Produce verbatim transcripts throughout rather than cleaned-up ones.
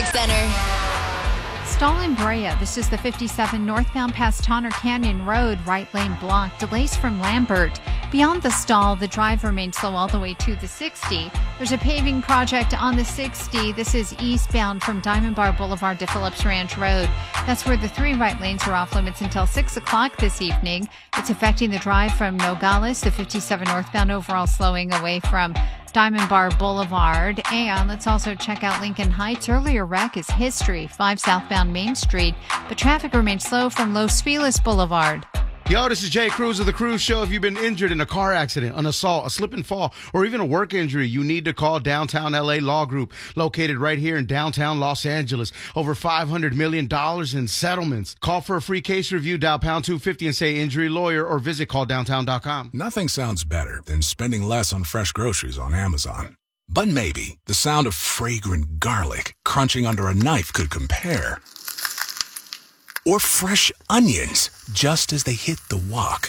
Traffic Center. Stall in Brea. This is the fifty-seven northbound past Tonner Canyon Road. Right lane blocked. Delays from Lambert. Beyond the stall, the drive remains slow all the way to the sixty. There's a paving project on the sixty. This is eastbound from Diamond Bar Boulevard to Phillips Ranch Road. That's where the three right lanes are off limits until six o'clock this evening. It's affecting the drive from Nogales. The fifty-seven northbound overall slowing away from Diamond Bar Boulevard. And let's also check out Lincoln Heights. Earlier wreck is history, five southbound Main Street, but traffic remains slow from Los Feliz Boulevard. Yo, this is Jay Cruz of The Cruz Show. If you've been injured in a car accident, an assault, a slip and fall, or even a work injury, you need to call Downtown L A Law Group, located right here in downtown Los Angeles. Over five hundred million dollars in settlements. Call for a free case review, dial pound two fifty and say injury lawyer, or visit call downtown dot com. Nothing sounds better than spending less on fresh groceries on Amazon. But maybe the sound of fragrant garlic crunching under a knife could compare. Or fresh onions just as they hit the wok.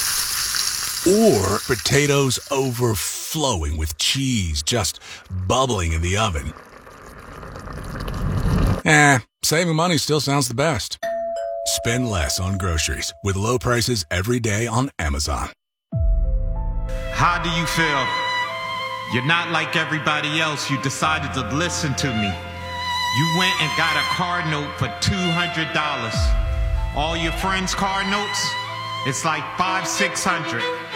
Or potatoes overflowing with cheese just bubbling in the oven. Eh, saving money still sounds the best. Spend less on groceries with low prices every day on Amazon. How do you feel? You're not like everybody else. You decided to listen to me. You went and got a car note for two hundred dollars. All your friends' car notes, it's like five, six hundred.